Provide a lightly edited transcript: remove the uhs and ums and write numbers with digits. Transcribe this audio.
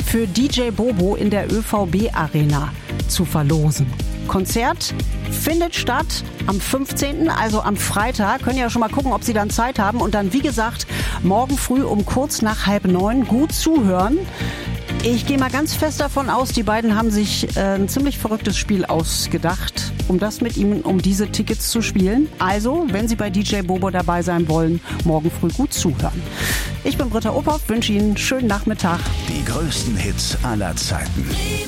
für DJ Bobo in der ÖVB Arena zu verlosen. Konzert findet statt am 15., also am Freitag. Können ja schon mal gucken, ob Sie dann Zeit haben. Und dann, wie gesagt, morgen früh um kurz nach 8:30 gut zuhören. Ich gehe mal ganz fest davon aus, die beiden haben sich ein ziemlich verrücktes Spiel ausgedacht, um das mit ihm, um diese Tickets zu spielen. Also, wenn Sie bei DJ Bobo dabei sein wollen, morgen früh gut zuhören. Ich bin Britta Ophoff, wünsche Ihnen einen schönen Nachmittag. Die größten Hits aller Zeiten.